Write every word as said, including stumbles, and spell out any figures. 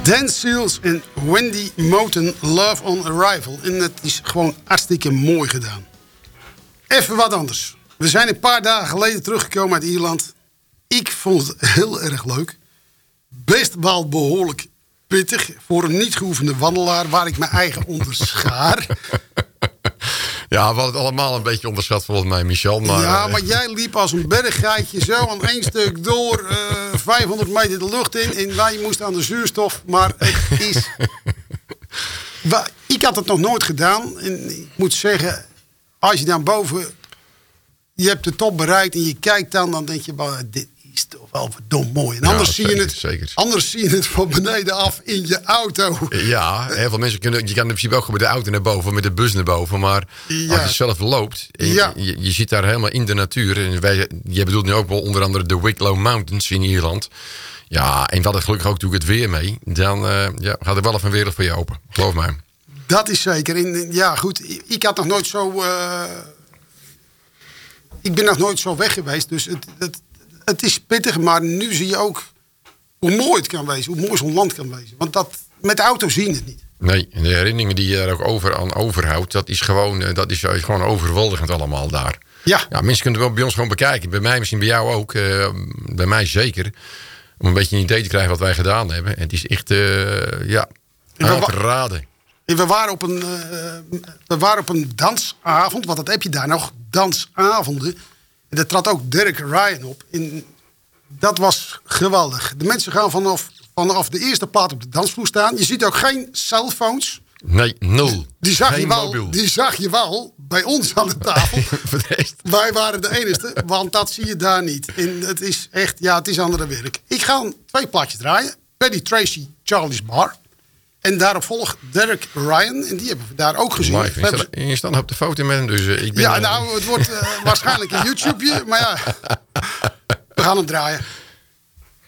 Dan Seals en Wendy Moten, Love on Arrival. En het is gewoon hartstikke mooi gedaan. Even wat anders. We zijn een paar dagen geleden teruggekomen uit Ierland. Ik vond het heel erg leuk. Best wel behoorlijk pittig voor een niet geoefende wandelaar, waar ik mijn eigen onder schaar. Ja, we hadden het allemaal een beetje onderschat volgens mij, Michel. Maar, ja, maar jij liep als een berggeitje zo aan één stuk door, uh, vijfhonderd meter de lucht in. En wij moesten aan de zuurstof. Maar het is... Ik had het nog nooit gedaan. En ik moet zeggen, als je dan boven... Je hebt de top bereikt en je kijkt dan, dan denk je, dit is toch wel verdomd mooi. En anders, ja, zie, zeker, je het, zeker. anders zie je het van beneden af in je auto. Ja, heel veel mensen kunnen... Je kan in principe ook met de auto naar boven, met de bus naar boven. Maar ja. als je zelf loopt, en ja. je, je zit daar helemaal in de natuur. En wij, je bedoelt nu ook wel onder andere de Wicklow Mountains in Ierland. Ja, en dat het gelukkig ook doe ik het weer mee. Dan uh, ja, gaat er wel even een wereld voor je open. Geloof mij. Dat is zeker. En, ja, goed. Ik had nog nooit zo... Uh, ik ben nog nooit zo weg geweest. Dus het, het, het is pittig. Maar nu zie je ook hoe mooi het kan wezen. Hoe mooi zo'n land kan wezen. Want dat, met de auto zie je het niet. Nee, en de herinneringen die je daar ook over aan overhoudt... dat is gewoon, dat is gewoon overweldigend allemaal daar. Ja. Ja, mensen kunnen het wel bij ons gewoon bekijken. Bij mij misschien, bij jou ook. Uh, bij mij zeker. Om een beetje een idee te krijgen wat wij gedaan hebben. En het is echt, uh, ja, aan te raden. We waren, op een, uh, we waren op een dansavond, want dat heb je daar nog, dansavonden. En daar trad ook Derek Ryan op. En dat was geweldig. De mensen gaan vanaf, vanaf de eerste plaat op de dansvloer staan. Je ziet ook geen cellphones. Nee, nul. Die zag, geen je wel, mobiel. die zag je wel bij ons aan de tafel. Wij waren de enigste, want dat zie je daar niet. En het is echt, ja, het is andere werk. Ik ga twee plaatjes draaien. Paddy Tracy, Charlie's Bar. En daarop volgt Derek Ryan. En die hebben we daar ook gezien. Live. Je, staat, je staat op de foto met hem. Dus uh, ik ben, ja, nou, het wordt uh, waarschijnlijk een YouTubeje. Maar ja, we gaan hem draaien.